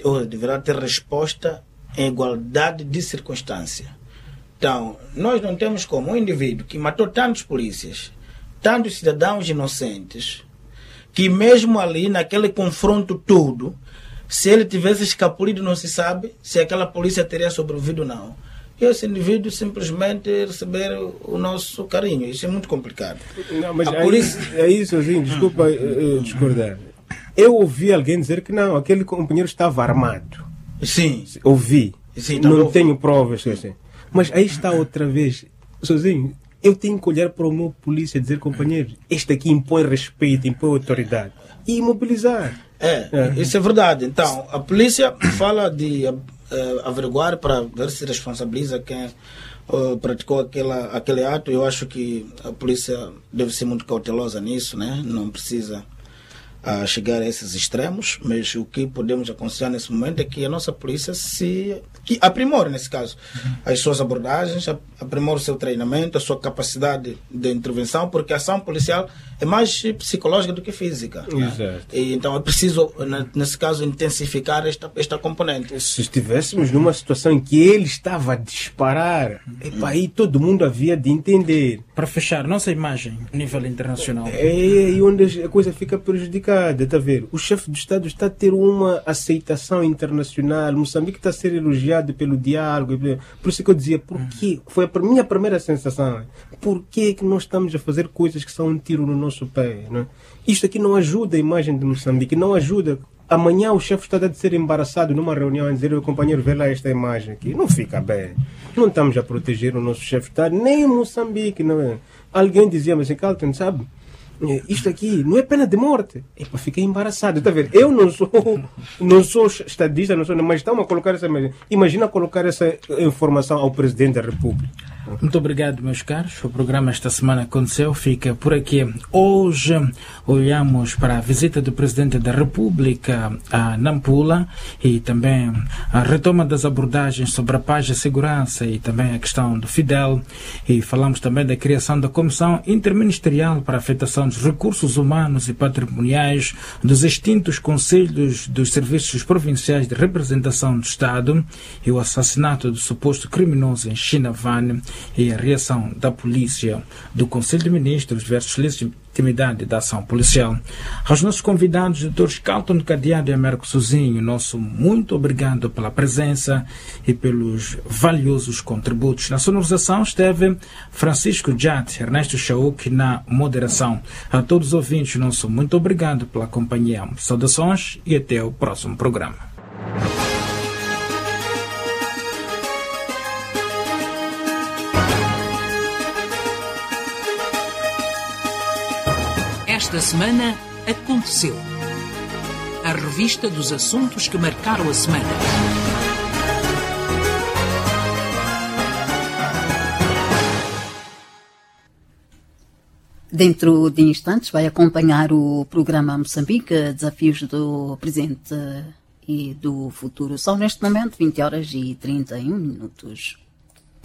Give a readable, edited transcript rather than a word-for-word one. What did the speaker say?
deverá ter resposta em igualdade de circunstância. Então, nós não temos como um indivíduo que matou tantos polícias, tantos cidadãos inocentes, que mesmo ali, naquele confronto todo, se ele tivesse escapulido, não se sabe se aquela polícia teria sobrevivido ou não. E esse indivíduo simplesmente receber o nosso carinho. Isso é muito complicado. Não, mas é isso, assim, desculpa discordar. Eu ouvi alguém dizer que não, aquele companheiro estava armado. Sim. Ouvi. Sim, não tenho provas. Assim. Mas aí está outra vez, sozinho. Eu tenho que olhar para o meu polícia e dizer, companheiro, este aqui impõe respeito, impõe autoridade. E imobilizar. Isso é verdade. Então, a polícia fala de averiguar para ver se responsabiliza quem praticou aquele ato. Eu acho que a polícia deve ser muito cautelosa nisso, né? Não precisa chegar a esses extremos, mas o que podemos aconselhar nesse momento é que a nossa polícia que aprimore, nesse caso, as suas abordagens, aprimore o seu treinamento, a sua capacidade de intervenção, porque a ação policial é mais psicológica do que física. Exato. E, então é preciso, nesse caso, intensificar esta componente. Se estivéssemos numa situação em que ele estava a disparar, aí todo mundo havia de entender. Para fechar, nossa imagem a nível internacional. É aí onde a coisa fica prejudicada, está a ver? O chefe do Estado está a ter uma aceitação internacional, Moçambique está a ser elogiado pelo diálogo, por isso que eu dizia, por quê? Foi a minha primeira sensação, por que nós estamos a fazer coisas que são um tiro no nosso pé, não é? Isto aqui não ajuda a imagem de Moçambique, não ajuda. Amanhã o chefe está a ser embaraçado numa reunião a dizer, meu companheiro, vê lá esta imagem aqui. Não fica bem. Não estamos a proteger o nosso chefe de Estado, nem em Moçambique, não é? Alguém dizia, mas Carlton, sabe? Isto aqui não é pena de morte. Eu fiquei embaraçado. Está a ver? Eu não sou estadista, mas estamos a colocar essa imagem. Imagina colocar essa informação ao Presidente da República. Muito obrigado, meus caros. O programa esta semana aconteceu, fica por aqui. Hoje olhamos para a visita do Presidente da República a Nampula e também a retoma das abordagens sobre a paz e a segurança e também a questão do Fidel. E falamos também da criação da Comissão Interministerial para a Afetação dos Recursos Humanos e Patrimoniais dos extintos Conselhos dos Serviços Provinciais de Representação do Estado e o assassinato do suposto criminoso em Chinavane e a reação da polícia do Conselho de Ministros versus legitimidade da ação policial. Aos nossos convidados, doutores Carlton Cadeado e Américo Sozinho, nosso muito obrigado pela presença e pelos valiosos contributos. Na sonorização esteve Francisco Jat, Ernesto Chauk na moderação. A todos os ouvintes, nosso muito obrigado pela companhia. Saudações e até o próximo programa. Esta semana aconteceu. A revista dos assuntos que marcaram a semana. Dentro de instantes vai acompanhar o programa Moçambique, desafios do presente e do futuro. São neste momento 20h31.